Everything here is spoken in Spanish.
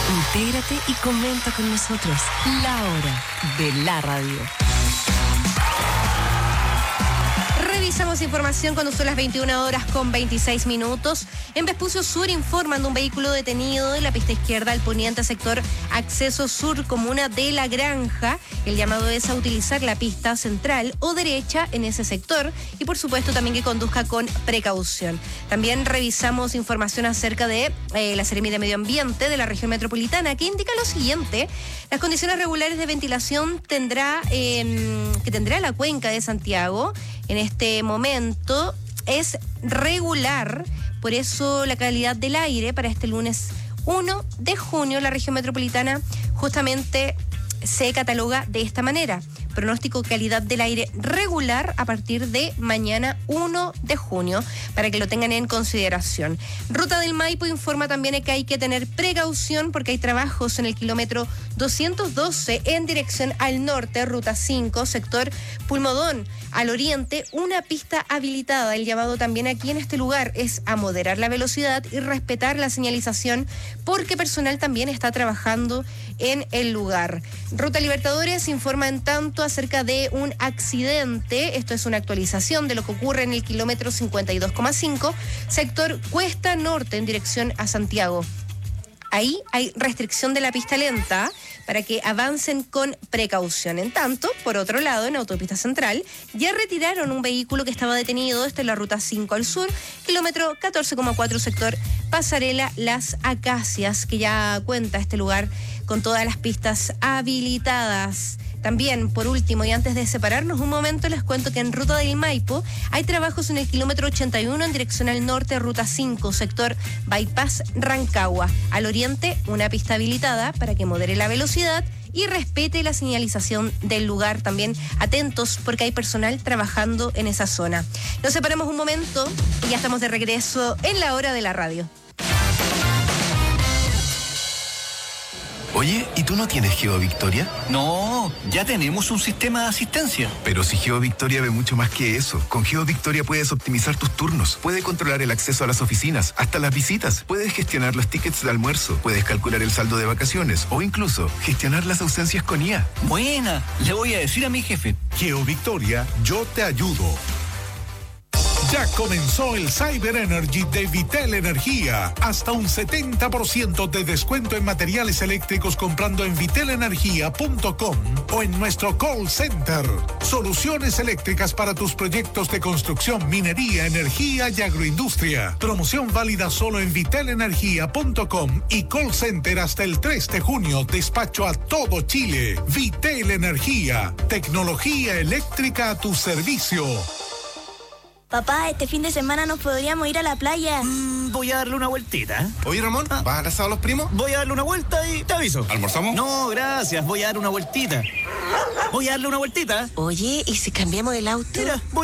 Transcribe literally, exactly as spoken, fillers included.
Intégrate y comenta con nosotros. La hora de la radio. Revisamos información cuando son las veintiuna horas con veintiséis minutos. En Vespucio Sur informan de un vehículo detenido en la pista izquierda al poniente sector Acceso Sur, comuna de La Granja. El llamado es a utilizar la pista central o derecha en ese sector y por supuesto también que conduzca con precaución. También revisamos información acerca de eh, la Seremía de Medio Ambiente de la región metropolitana, que indica lo siguiente: las condiciones regulares de ventilación tendrá eh, que tendrá la cuenca de Santiago en este momento es regular. Por eso la calidad del aire para este lunes uno de junio, la región metropolitana justamente se cataloga de esta manera: pronóstico calidad del aire regular a partir de mañana uno de junio, para que lo tengan en consideración. Ruta del Maipo informa también que hay que tener precaución porque hay trabajos en el kilómetro doscientos doce en dirección al norte, ruta cinco, sector Pulmodón. Al oriente, una pista habilitada. El llamado también aquí en este lugar es a moderar la velocidad y respetar la señalización porque personal también está trabajando en el lugar. Ruta Libertadores informa en tanto acerca de un accidente. Esto es una actualización de lo que ocurre en el kilómetro cincuenta y dos coma cinco, sector Cuesta Norte en dirección a Santiago. Ahí hay restricción de la pista lenta para que avancen con precaución. En tanto, por otro lado, en Autopista Central, ya retiraron un vehículo que estaba detenido. Esto es la ruta cinco al sur, kilómetro catorce coma cuatro, sector Pasarela Las Acacias, que ya cuenta este lugar con todas las pistas habilitadas. También, por último, y antes de separarnos un momento, les cuento que en Ruta del Maipo hay trabajos en el kilómetro ochenta y uno en dirección al norte, ruta cinco, sector Bypass Rancagua. Al oriente, una pista habilitada para que modere la velocidad y respete la señalización del lugar. También atentos porque hay personal trabajando en esa zona. Nos separamos un momento y ya estamos de regreso en la hora de la radio. Oye, ¿y tú no tienes GeoVictoria? No, ya tenemos un sistema de asistencia. Pero si GeoVictoria ve mucho más que eso. Con GeoVictoria puedes optimizar tus turnos, puedes controlar el acceso a las oficinas, hasta las visitas, puedes gestionar los tickets de almuerzo, puedes calcular el saldo de vacaciones o incluso gestionar las ausencias con I A. Buena, le voy a decir a mi jefe. GeoVictoria, yo te ayudo. Ya comenzó el Cyber Energy de Vitel Energía. Hasta un setenta por ciento de descuento en materiales eléctricos comprando en vitel energía punto com o en nuestro call center. Soluciones eléctricas para tus proyectos de construcción, minería, energía y agroindustria. Promoción válida solo en vitel energía punto com y call center hasta el tres de junio. Despacho a todo Chile. Vitel Energía. Tecnología eléctrica a tu servicio. Papá, este fin de semana nos podríamos ir a la playa. Mm, voy a darle una vueltita. Oye, Ramón, ¿vas a abrazar a los primos? Voy a darle una vuelta y te aviso. ¿Almorzamos? No, gracias. Voy a dar una vueltita. Voy a darle una vueltita. Oye, ¿y si cambiamos el auto? Mira, voy